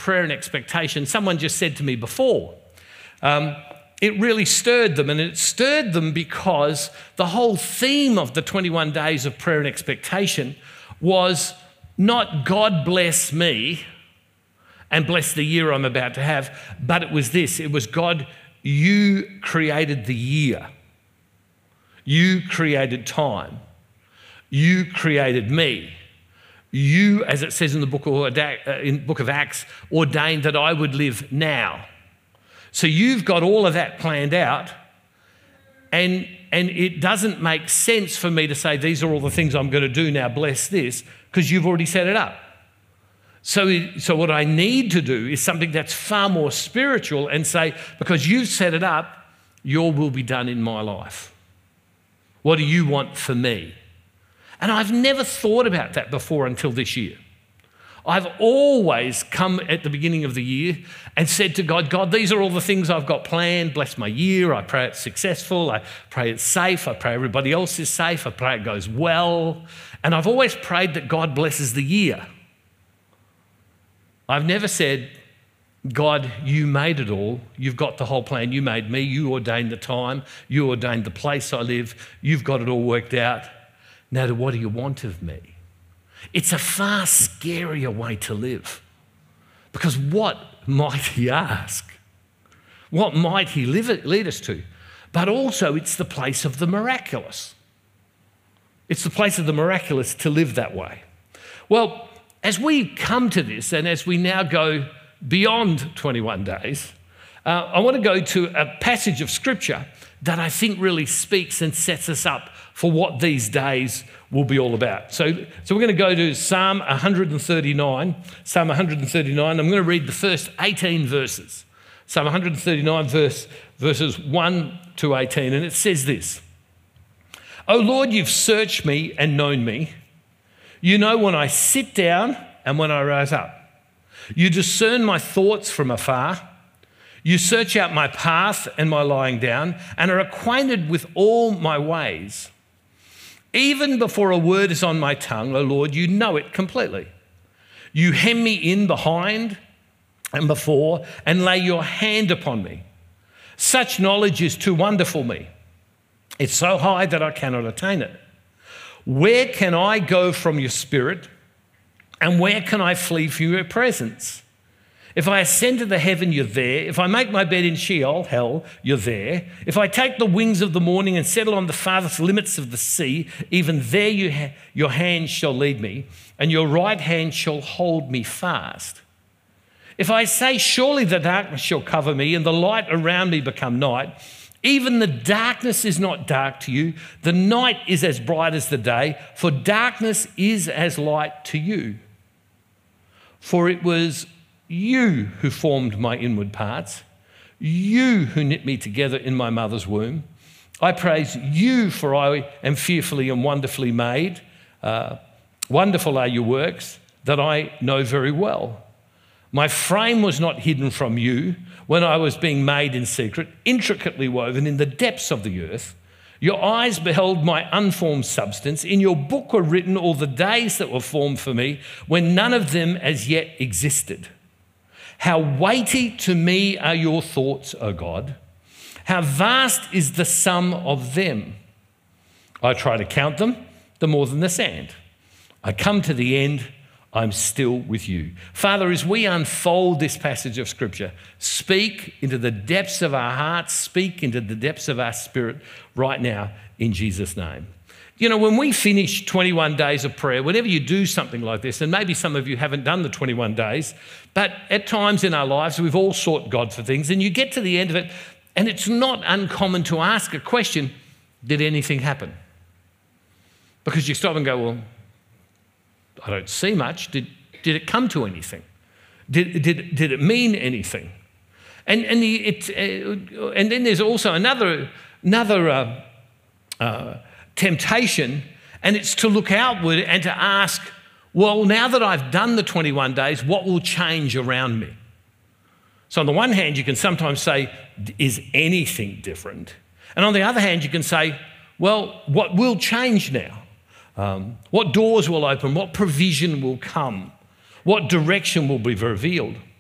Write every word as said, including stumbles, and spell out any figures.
prayer and expectation, someone just said to me before, um, it really stirred them. And it stirred them because the whole theme of the twenty-one days of prayer and expectation was not God bless me and bless the year I'm about to have, but it was this. It was God, you created the year. You created time. You created me. You, as it says in the book of, in book of Acts, ordained that I would live now. So you've got all of that planned out, and, and it doesn't make sense for me to say, these are all the things I'm going to do now, bless this, because you've already set it up. So, so what I need to do is something that's far more spiritual and say, because you've set it up, your will be done in my life. What do you want for me? And I've never thought about that before until this year. I've always come at the beginning of the year and said to God, God, these are all the things I've got planned. Bless my year. I pray it's successful. I pray it's safe. I pray everybody else is safe. I pray it goes well. And I've always prayed that God blesses the year. I've never said, God, you made it all. You've got the whole plan. You made me. You ordained the time. You ordained the place I live. You've got it all worked out. Now, what do you want of me? It's a far scarier way to live, because what might he ask? What might he lead us to? But also it's the place of the miraculous. It's the place of the miraculous to live that way. Well, as we come to this and as we now go beyond twenty-one days, uh, I want to go to a passage of scripture that I think really speaks and sets us up for what these days will be all about. So, so we're going to go to Psalm one thirty-nine. Psalm one thirty-nine. I'm going to read the first eighteen verses. Psalm one thirty-nine, verse, verses one to eighteen. And it says this: O Lord, you've searched me and known me. You know when I sit down and when I rise up. You discern my thoughts from afar. You search out my path and my lying down, and are acquainted with all my ways. Even before a word is on my tongue, O Lord, you know it completely. You hem me in behind and before, and lay your hand upon me. Such knowledge is too wonderful for me. It's so high that I cannot attain it. Where can I go from your spirit? And where can I flee from your presence? If I ascend to the heaven, you're there. If I make my bed in Sheol, hell, you're there. If I take the wings of the morning and settle on the farthest limits of the sea, even there you ha- your hand shall lead me, and your right hand shall hold me fast. If I say, surely the darkness shall cover me, and the light around me become night, even the darkness is not dark to you. The night is as bright as the day, for darkness is as light to you. For it was you who formed my inward parts, you who knit me together in my mother's womb. I praise you, for I am fearfully and wonderfully made. Uh, wonderful are your works that I know very well. My frame was not hidden from you when I was being made in secret, intricately woven in the depths of the earth. Your eyes beheld my unformed substance. In your book were written all the days that were formed for me, when none of them as yet existed. How weighty to me are your thoughts, O God. How vast is the sum of them. I try to count them, they're more than the sand. I come to the end, I'm still with you. Father, as we unfold this passage of Scripture, speak into the depths of our hearts, speak into the depths of our spirit right now in Jesus' name. You know, when we finish twenty-one days of prayer, whenever you do something like this, and maybe some of you haven't done the twenty-one days, but at times in our lives, we've all sought God for things, and you get to the end of it, and it's not uncommon to ask a question, did anything happen? Because you stop and go, well, I don't see much. Did, did it come to anything? Did, did, did it mean anything? And, and, the, it, uh, and then there's also another, another uh, uh, temptation, and it's to look outward and to ask, well, now that I've done the twenty-one days, what will change around me? So on the one hand, you can sometimes say, is anything different? And on the other hand, you can say, well, what will change now? Um, what doors will open? What provision will come? What direction will be revealed?